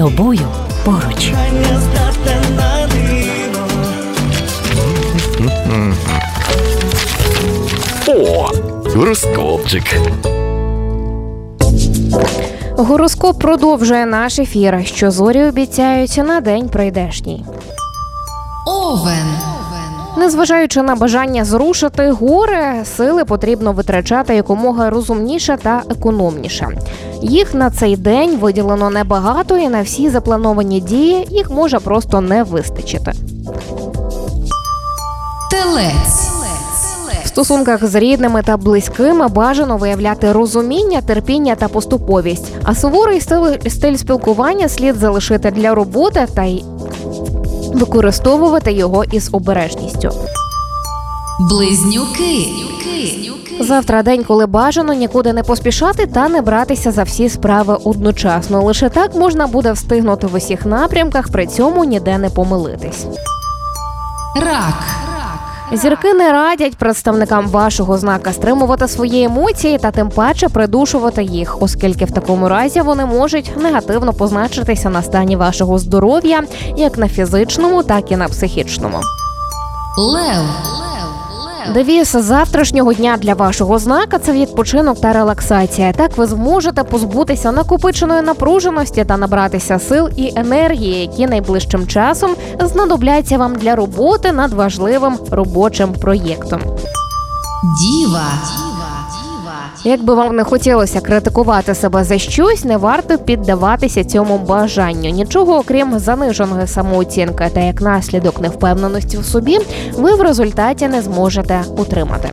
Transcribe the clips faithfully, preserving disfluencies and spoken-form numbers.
тобою поруч. О, гороскопчик. Гороскоп продовжує наш ефір, що зорі обіцяють на день прийдешній. Овен. Незважаючи на бажання зрушити гори, сили потрібно витрачати якомога розумніше та економніше. Їх на цей день виділено небагато, і на всі заплановані дії їх може просто не вистачити. Телець. В стосунках з рідними та близькими бажано виявляти розуміння, терпіння та поступовість, а суворий стиль, стиль спілкування слід залишити для роботи та й використовувати його із обережністю. Близнюки. Завтра день, коли бажано нікуди не поспішати та не братися за всі справи одночасно. Лише так можна буде встигнути в усіх напрямках, при цьому ніде не помилитись. Рак. Зірки не радять представникам вашого знака стримувати свої емоції та тим паче придушувати їх, оскільки в такому разі вони можуть негативно позначитися на стані вашого здоров'я, як на фізичному, так і на психічному. Лев. Девіз завтрашнього дня для вашого знака – це відпочинок та релаксація. Так ви зможете позбутися накопиченої напруженості та набратися сил і енергії, які найближчим часом знадобляться вам для роботи над важливим робочим проєктом. Діва. Як би вам не хотілося критикувати себе за щось, не варто піддаватися цьому бажанню. Нічого, окрім заниженої самооцінки та як наслідок невпевненості в собі, ви в результаті не зможете утримати.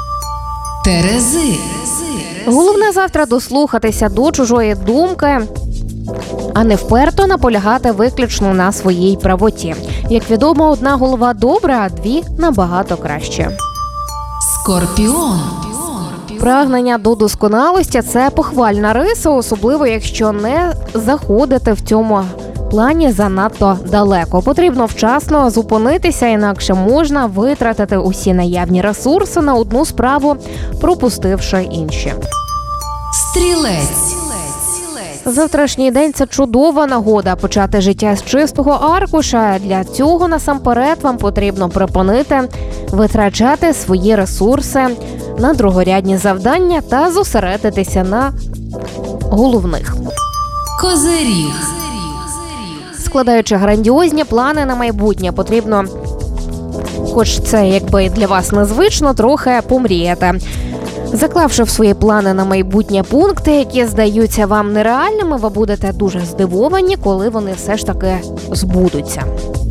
Терези. Головне завтра дослухатися до чужої думки, а не вперто наполягати виключно на своїй правоті. Як відомо, одна голова добра, а дві набагато краще. Скорпіон. Прагнення до досконалості – це похвальна риса, особливо якщо не заходити в цьому плані занадто далеко. Потрібно вчасно зупинитися, інакше можна витратити усі наявні ресурси на одну справу, пропустивши інші. Стрілець. Завтрашній день – це чудова нагода почати життя з чистого аркуша. Для цього насамперед вам потрібно припинити витрачати свої ресурси на другорядні завдання та зосередитися на головних. Козиріг. Складаючи грандіозні плани на майбутнє, потрібно, хоч це якби для вас незвично, трохи помріяти. Заклавши в свої плани на майбутнє пункти, які здаються вам нереальними, ви будете дуже здивовані, коли вони все ж таки збудуться.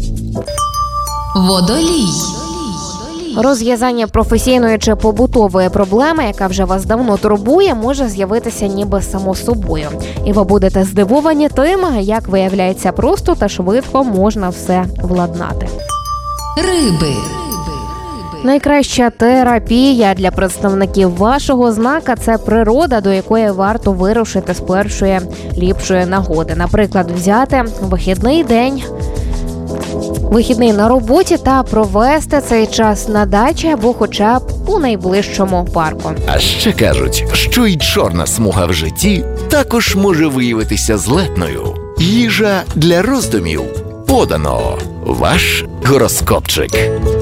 Водолій. Розв'язання професійної чи побутової проблеми, яка вже вас давно турбує, може з'явитися ніби само собою. І ви будете здивовані тим, як виявляється просто та швидко можна все владнати. Риби. Найкраща терапія для представників вашого знака – це природа, до якої варто вирушити з першої ліпшої нагоди. Наприклад, взяти вихідний день, вихідний на роботі та провести цей час на дачі або хоча б у найближчому парку. А ще кажуть, що й чорна смуга в житті також може виявитися злетною. Їжа для роздумів. Подано. Ваш гороскопчик.